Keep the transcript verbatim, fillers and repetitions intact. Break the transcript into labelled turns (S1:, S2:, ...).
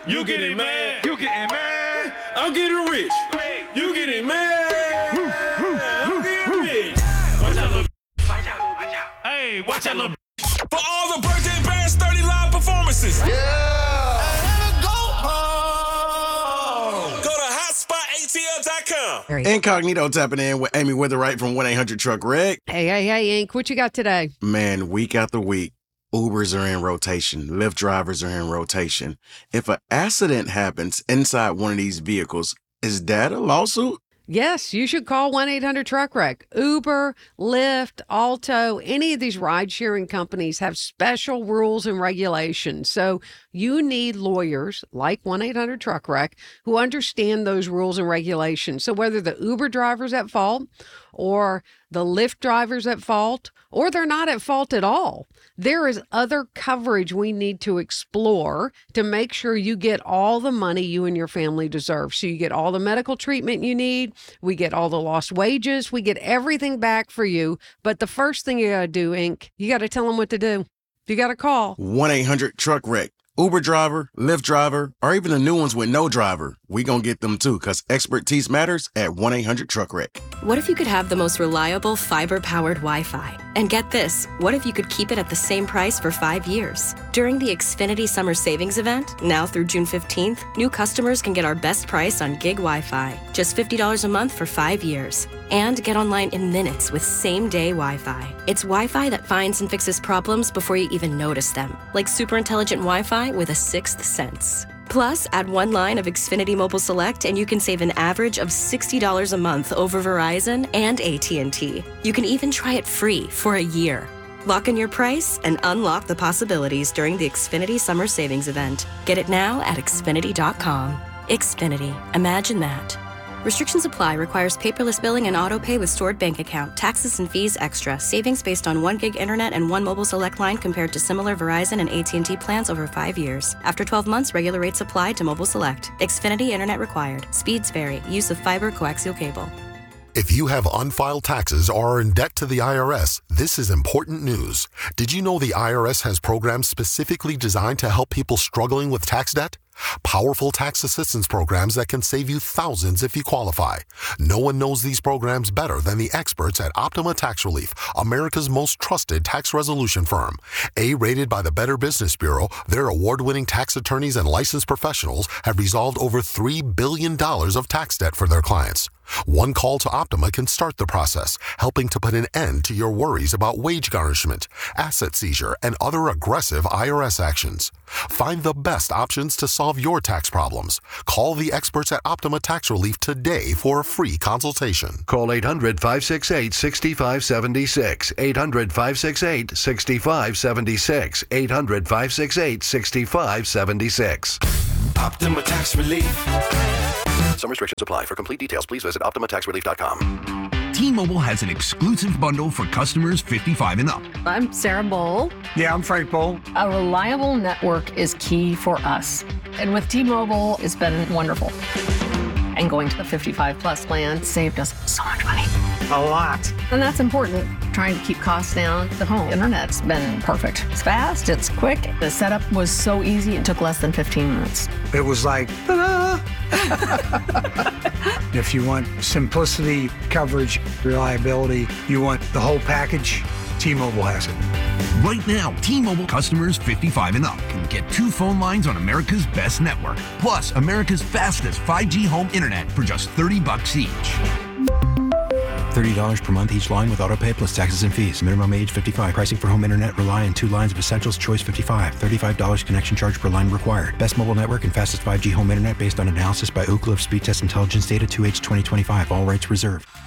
S1: You getting mad. You getting mad. I'm getting rich. You getting mad. I'm getting rich. Watch out, little. Watch out, watch out. Hey, watch out, little. For all the birthday bash thirty live performances. Yeah. Go to hotspot A T L dot com.
S2: Incognito tapping in with Amy Witherite from one eight hundred truck wreck.
S3: Hey, hey, hey, Ink. What you got today?
S2: Man, week after week, Ubers are in rotation. Lyft drivers are in rotation. If an accident happens inside one of these vehicles, is that a lawsuit?
S3: Yes, you should call one eight hundred truck wreck. Uber, Lyft, Alto, any of these ride-sharing companies have special rules and regulations. So you need lawyers like one eight hundred truck wreck who understand those rules and regulations. So whether the Uber driver's at fault or the Lyft driver's at fault or they're not at fault at all, there is other coverage we need to explore to make sure you get all the money you and your family deserve. So you get all the medical treatment you need. We get all the lost wages. We get everything back for you. But the first thing you got to do, Ink, you got to tell them what to do. You got to call
S2: one eight hundred truck wreck. Uber driver, Lyft driver, or even the new ones with no driver. We gonna get them too, because expertise matters at one eight hundred truck wreck.
S4: What if you could have the most reliable fiber-powered Wi-Fi? And get this, what if you could keep it at the same price for five years? During the Xfinity Summer Savings Event, now through June fifteenth, new customers can get our best price on gig Wi-Fi, just fifty dollars a month for five years. And get online in minutes with same-day Wi-Fi. It's Wi-Fi that finds and fixes problems before you even notice them, like super intelligent Wi-Fi with a sixth sense. Plus, add one line of Xfinity Mobile Select and you can save an average of sixty dollars a month over Verizon and A T and T. You can even try it free for a year. Lock in your price and unlock the possibilities during the Xfinity Summer Savings Event. Get it now at Xfinity dot com. Xfinity. Imagine that. Restrictions apply. Requires paperless billing and auto pay with stored bank account. Taxes and fees extra. Savings based on one gig internet and one mobile select line compared to similar Verizon and A T and T plans over five years. After twelve months, regular rates apply to mobile select. Xfinity internet required. Speeds vary. Use of fiber coaxial cable.
S5: If you have unfiled taxes or are in debt to the I R S, this is important news. Did you know the I R S has programs specifically designed to help people struggling with tax debt? Powerful tax assistance programs that can save you thousands if you qualify. No one knows these programs better than the experts at Optima Tax Relief, America's most trusted tax resolution firm. A-rated by the Better Business Bureau, their award-winning tax attorneys and licensed professionals have resolved over three billion dollars of tax debt for their clients. One call to Optima can start the process, helping to put an end to your worries about wage garnishment, asset seizure, and other aggressive I R S actions. Find the best options to solve your tax problems. Call the experts at Optima Tax Relief today for a free consultation.
S6: Call eight hundred, five six eight, six five seven six, eight hundred, five six eight, six five seven six, eight hundred, five six eight, six five seven six.
S1: Optima Tax Relief.
S7: Some restrictions apply. For complete details, please visit Optima Tax Relief dot com.
S8: T-Mobile has an exclusive bundle for customers fifty-five and up.
S9: I'm Sarah Bowl.
S10: Yeah, I'm Frank Bowl.
S9: A reliable network is key for us. And with T-Mobile, it's been wonderful. And going to the fifty-five plus plan saved us so much money.
S10: A lot.
S9: And that's important. Trying to keep costs down. The home internet's been perfect. It's fast, it's quick. The setup was so easy, it took less than fifteen minutes.
S10: It was like, ta-da! If you want simplicity, coverage, reliability, you want the whole package, T-Mobile has it.
S8: Right now, T-Mobile customers fifty-five and up can get two phone lines on America's best network, plus America's fastest five G home internet for just thirty bucks each.
S11: thirty dollars per month each line with autopay plus taxes and fees. Minimum age fifty-five. Pricing for home internet rely on two lines of Essentials Choice fifty-five. thirty-five dollars connection charge per line required. Best mobile network and fastest five G home internet based on analysis by Ookla of Speed Test Intelligence Data two H twenty twenty-five. All rights reserved.